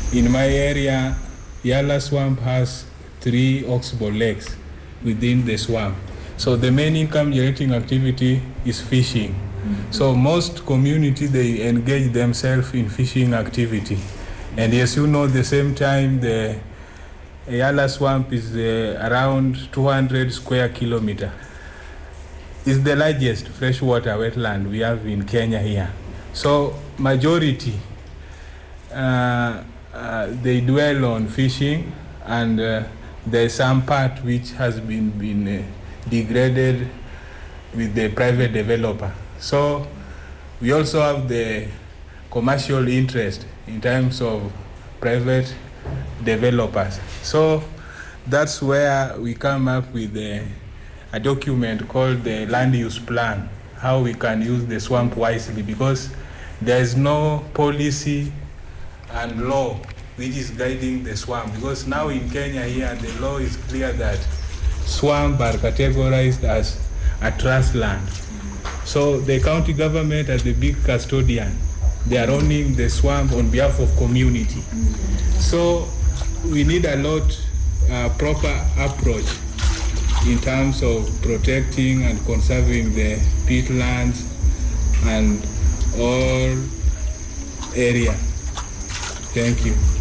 In my area, Yala Swamp has 3 oxbow lakes within the swamp. So the main income generating activity is fishing. So most community, they engage themselves in fishing activity. And as you know, the same time, the Yala Swamp is around 200 square kilometers. It's the largest freshwater wetland we have in Kenya here. So majority, they dwell on fishing, and there's some part which has been degraded with the private developer. So we also have the commercial interest in terms of private developers. So that's where we come up with a document called the land use plan, how we can use the swamp wisely, because there is no policy and law which is guiding the swamp. Because now in Kenya here, the law is clear that swamp are categorized as a trust land. So the county government as the big custodian, they are owning the swamp on behalf of community. So we need a lot proper approach in terms of protecting and conserving the peatlands and all area. Thank you.